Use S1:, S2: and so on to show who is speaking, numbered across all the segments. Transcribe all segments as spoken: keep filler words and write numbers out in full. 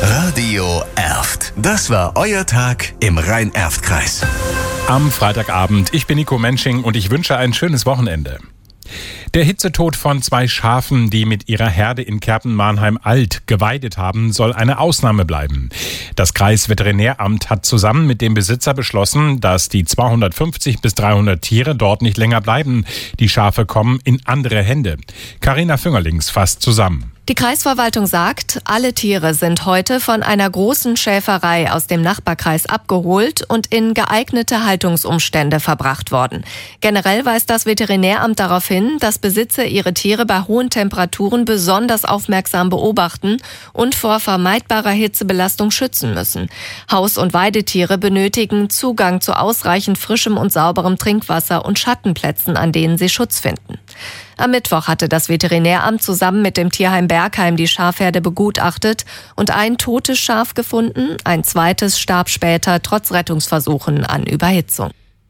S1: Radio Erft. Das war euer Tag im Rhein-Erft-Kreis.
S2: Am Freitagabend. Ich bin Nico Mensching und ich wünsche ein schönes Wochenende. Der Hitzetod von zwei Schafen, die mit ihrer Herde in Kerpen-Marnheim-Alt geweidet haben, soll eine Ausnahme bleiben. Das Kreisveterinäramt hat zusammen mit dem Besitzer beschlossen, dass die zweihundertfünfzig bis dreihundert Tiere dort nicht länger bleiben. Die Schafe kommen in andere Hände. Carina Füngerlings fasst zusammen.
S3: Die Kreisverwaltung sagt, alle Tiere sind heute von einer großen Schäferei aus dem Nachbarkreis abgeholt und in geeignete Haltungsumstände verbracht worden. Generell weist das Veterinäramt darauf hin, dass Besitzer ihre Tiere bei hohen Temperaturen besonders aufmerksam beobachten und vor vermeidbarer Hitzebelastung schützen müssen. Haus- und Weidetiere benötigen Zugang zu ausreichend frischem und sauberem Trinkwasser und Schattenplätzen, an denen sie Schutz finden. Am Mittwoch hatte das Veterinäramt zusammen mit dem Tierheim Bergheim die Schafherde begutachtet und ein totes Schaf gefunden. Ein zweites starb später trotz Rettungsversuchen an Überhitzung.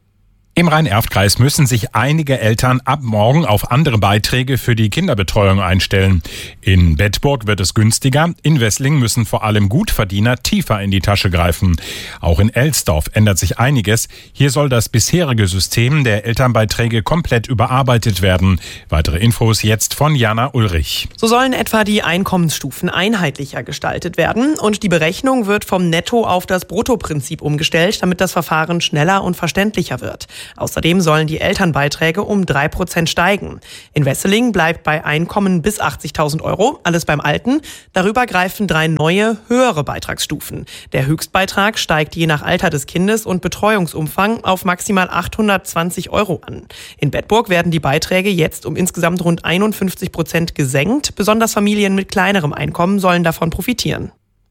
S2: Im Rhein-Erft-Kreis müssen sich einige Eltern ab morgen auf andere Beiträge für die Kinderbetreuung einstellen. In Bedburg wird es günstiger, in Wesseling müssen vor allem Gutverdiener tiefer in die Tasche greifen. Auch in Elsdorf ändert sich einiges. Hier soll das bisherige System der Elternbeiträge komplett überarbeitet werden. Weitere Infos jetzt von Jana Ulrich.
S4: So sollen etwa die Einkommensstufen einheitlicher gestaltet werden und die Berechnung wird vom Netto- auf das Bruttoprinzip umgestellt, damit das Verfahren schneller und verständlicher wird. Außerdem sollen die Elternbeiträge um drei Prozent steigen. In Wesseling bleibt bei Einkommen bis achtzigtausend Euro alles beim Alten. Darüber greifen drei neue, höhere Beitragsstufen. Der Höchstbeitrag steigt je nach Alter des Kindes und Betreuungsumfang auf maximal achthundertzwanzig Euro an. In Bedburg werden die Beiträge jetzt um insgesamt rund einundfünfzig Prozent gesenkt. Besonders Familien mit kleinerem Einkommen sollen davon profitieren.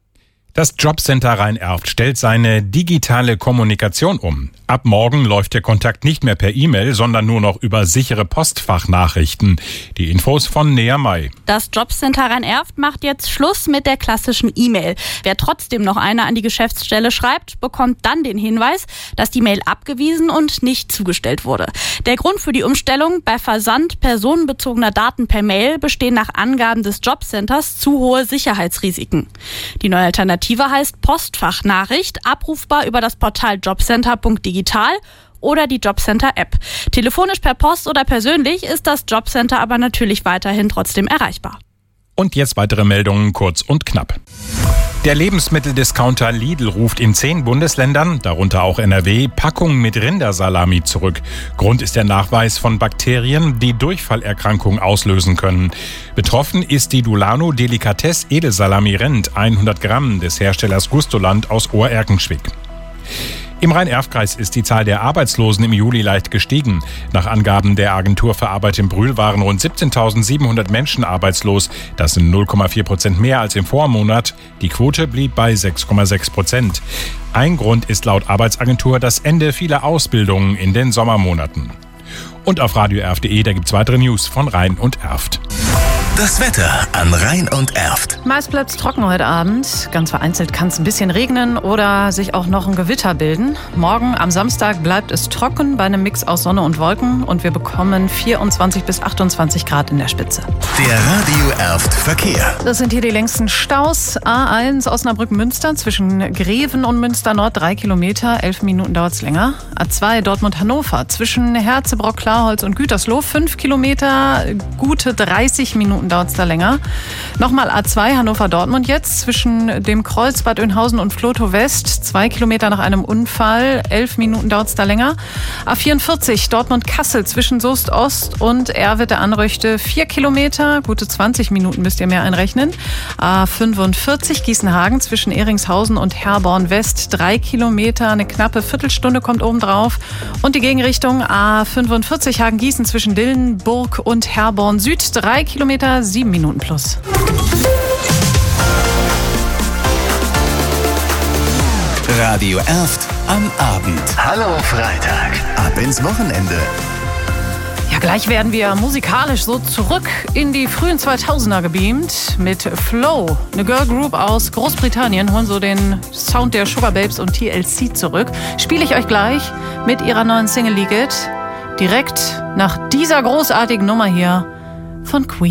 S2: Das Jobcenter Rhein-Erft stellt seine digitale Kommunikation um. Ab morgen läuft der Kontakt nicht mehr per E-Mail, sondern nur noch über sichere Postfachnachrichten. Die Infos von Nea May.
S5: Das Jobcenter Rhein-Erft macht jetzt Schluss mit der klassischen E-Mail. Wer trotzdem noch eine an die Geschäftsstelle schreibt, bekommt dann den Hinweis, dass die Mail abgewiesen und nicht zugestellt wurde. Der Grund für die Umstellung: bei Versand personenbezogener Daten per Mail bestehen nach Angaben des Jobcenters zu hohe Sicherheitsrisiken. Die neue Alternative heißt Postfachnachricht, abrufbar über das Portal jobcenter punkt digital oder die Jobcenter-App. Telefonisch, per Post oder persönlich ist das Jobcenter aber natürlich weiterhin trotzdem erreichbar.
S2: Und jetzt weitere Meldungen, kurz und knapp. Der Lebensmitteldiscounter Lidl ruft in zehn Bundesländern, darunter auch N R W, Packungen mit Rindersalami zurück. Grund ist der Nachweis von Bakterien, die Durchfallerkrankungen auslösen können. Betroffen ist die Dulano Delicatesse Edelsalami Rind, hundert Gramm des Herstellers Gustoland aus Ohr-Erkenschwick. Im Rhein-Erft-Kreis ist die Zahl der Arbeitslosen im Juli leicht gestiegen. Nach Angaben der Agentur für Arbeit in Brühl waren rund siebzehntausendsiebenhundert Menschen arbeitslos. Das sind null Komma vier Prozent mehr als im Vormonat. Die Quote blieb bei sechs Komma sechs Prozent. Ein Grund ist laut Arbeitsagentur das Ende vieler Ausbildungen in den Sommermonaten. Und auf radio erft punkt de, da gibt's weitere News von Rhein und Erft.
S1: Das Wetter an Rhein und Erft.
S6: Meist bleibt es trocken heute Abend. Ganz vereinzelt kann es ein bisschen regnen oder sich auch noch ein Gewitter bilden. Morgen am Samstag bleibt es trocken bei einem Mix aus Sonne und Wolken und wir bekommen vierundzwanzig bis achtundzwanzig Grad in der Spitze.
S1: Der Radio Erft Verkehr.
S6: Das sind hier die längsten Staus. A eins Osnabrück-Münster zwischen Greven und Münster Nord drei Kilometer. elf Minuten dauert es länger. A zwei Dortmund-Hannover zwischen Herzebrock, Klarholz und Gütersloh. fünf Kilometer, gute dreißig Minuten dauert es da länger. Nochmal A zwei Hannover-Dortmund jetzt zwischen dem Kreuz Bad Oeynhausen und Vlotho West. zwei Kilometer nach einem Unfall. elf Minuten dauert es da länger. A vierundvierzig Dortmund-Kassel zwischen Soest Ost und Erwitte-Anröchte. vier Kilometer, gute zwanzig Minuten müsst ihr mehr einrechnen. A fünfundvierzig Gießenhagen zwischen Ehringshausen und Herborn West. drei Kilometer, eine knappe Viertelstunde kommt oben drauf. Und die Gegenrichtung A fünfundvierzig Hagen-Gießen zwischen Dillenburg und Herborn Süd. drei Kilometer, sieben Minuten plus.
S1: Radio Erft am Abend. Hallo Freitag. Ab ins Wochenende.
S6: Ja, gleich werden wir musikalisch so zurück in die frühen zweitausender gebeamt mit Flow. Eine Girl Group aus Großbritannien holen so den Sound der Sugar Babes und T L C zurück. Spiele ich euch gleich mit ihrer neuen Single Leak It. Direkt nach dieser großartigen Nummer hier von Queen.